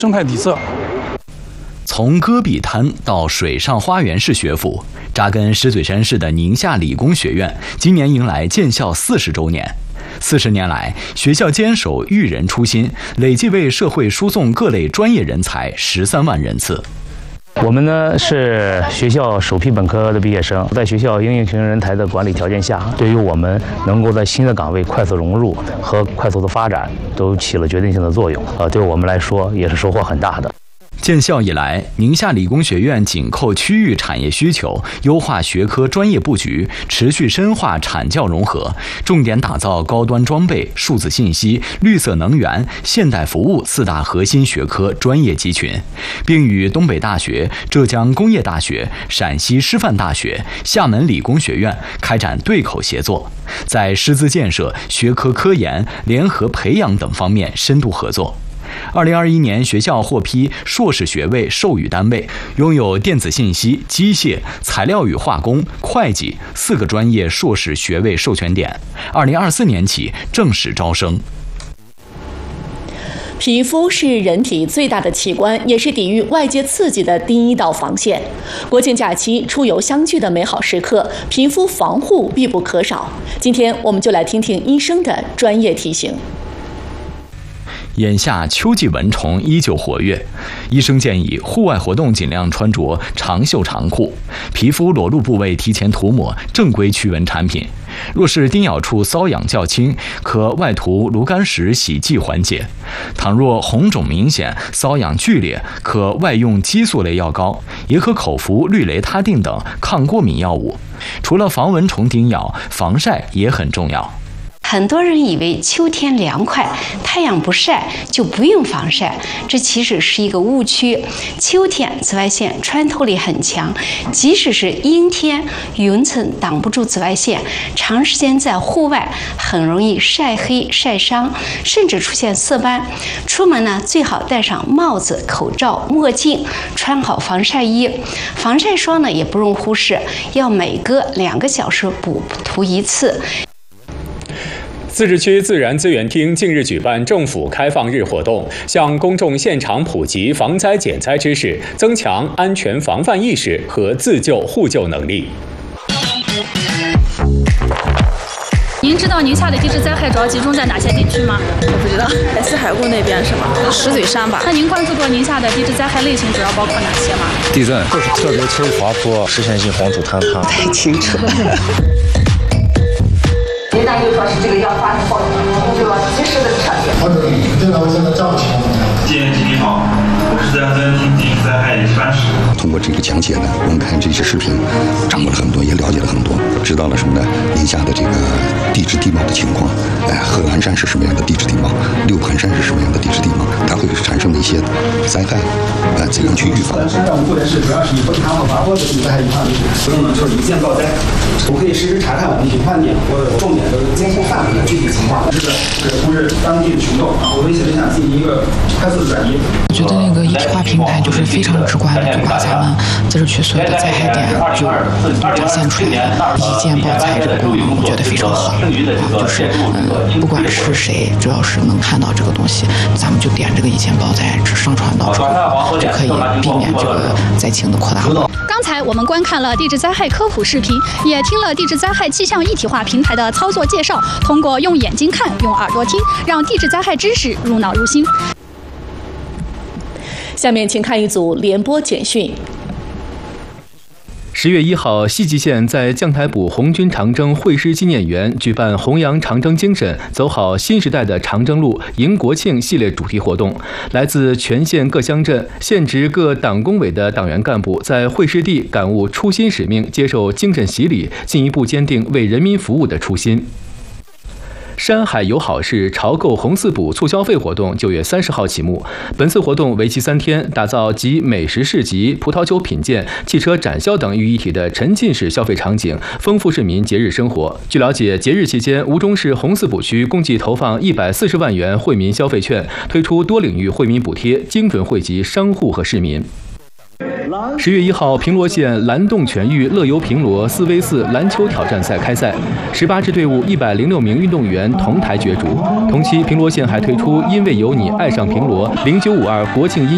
生态底色。 从戈壁滩到水上花园式学府，扎根石嘴山市的宁夏理工学院今年迎来建校40周年。40年来，学校坚守育人初心，累计为社会输送各类专业人才13万人次。 我们呢是学校首批本科的毕业生，在学校应勤人才的管理条件下，对于我们能够在新的岗位快速融入和快速的发展，都起了决定性的作用。对我们来说也是收获很大的。 建校以来，宁夏理工学院紧扣区域产业需求，优化学科专业布局，持续深化产教融合，重点打造高端装备、数字信息、绿色能源、现代服务4大核心学科专业集群，并与东北大学、浙江工业大学、陕西师范大学、厦门理工学院开展对口协作，在师资建设、学科科研、联合培养等方面深度合作。2021年，学校获批硕士学位授予单位，拥有电子信息、机械、材料与化工、会计4个专业硕士学位授权点。2024年起正式招生。 皮肤是人体最大的器官，也是抵御外界刺激的第一道防线。国庆假期出游相聚的美好时刻，皮肤防护必不可少。今天我们就来听听医生的专业提醒。 眼下秋季蚊虫依旧活跃，医生建议户外活动尽量穿着长袖长裤，皮肤裸露部位提前涂抹正规驱蚊产品。若是叮咬处瘙痒较轻，可外涂炉甘石洗剂缓解；倘若红肿明显、瘙痒剧烈，可外用激素类药膏，也可口服氯雷他定等抗过敏药物。除了防蚊虫叮咬，防晒也很重要。 很多人以为秋天凉快，太阳不晒就不用防晒，这其实是一个误区。秋天紫外线穿透力很强，即使是阴天，云层挡不住紫外线，长时间在户外很容易晒黑、晒伤，甚至出现色斑。出门呢，最好戴上帽子、口罩、墨镜，穿好防晒衣。防晒霜呢，也不容忽视，要每隔2个小时补涂1次。 自治区自然资源厅近日举办政府开放日活动，向公众现场普及防灾减灾知识，增强安全防范意识和自救互救能力。 您知道宁夏的地质灾害主要集中在哪些地区吗？ 我不知道，西海固那边是吗？石嘴山吧。 那您关注过宁夏的地质灾害类型主要包括哪些吗？ 地震，就是特别轻滑坡、实现性黄土坍塌。 太清楚了。 一旦就说是这个要发生报警，我们就要及时的撤离。 电脑现在账号。 建议你好，我是自然资源厅地质灾害研习班室。 通过这个讲解呢，我们看这些视频，掌握了很多，也了解了很多，知道了什么呢？宁夏的这个地质地貌的情况，贺兰山是什么样的地质地貌，六盘山是什么样的地质地貌，它会产生的一些灾害，怎样去预防？ 山上目前是主要是以崩塌或滑坡的灾害隐患为主，所以呢就是一线报灾。我可以实时查看我们隐患点或者重点的监控范围的具体情况，通知当地的群众，然后微信对象进行一个快速转移。 我觉得那个一体化平台就是非常直观的，就把咱们自治区所有的灾害点就展现出来了，一键报灾这个功能，我觉得非常好。就是不管是谁，只要是能看到这个东西，咱们就点这个一键报灾，上传到之后，就可以避免这个灾情的扩大化。 刚才我们观看了地质灾害科普视频，也听了地质灾害气象一体化平台的操作介绍。通过用眼睛看，用耳朵听，让地质灾害知识入脑入心。 下面请看一组联播简讯。 10月1号，西吉县在将台堡红军长征会师纪念园举办弘扬长征精神、走好新时代的长征路迎国庆系列主题活动。来自全县各乡镇、县直各党工委的党员干部在会师地感悟初心使命，接受精神洗礼，进一步坚定为人民服务的初心。山海友好市潮购红四补促消费活动9月30号启幕。本次活动为期3天，打造集美食市集、葡萄酒品鉴、汽车展销等于一体的沉浸式消费场景，丰富市民节日生活。据了解，节日期间，吴忠市红四补区共计投放140万元惠民消费券，推出多领域惠民补贴，精准惠及商户和市民。10月1号，平罗县蓝洞全域乐游平罗4v4篮球挑战赛开赛，18支队伍106名运动员同台角逐。同期，平罗县还推出因为有你爱上平罗0952国庆音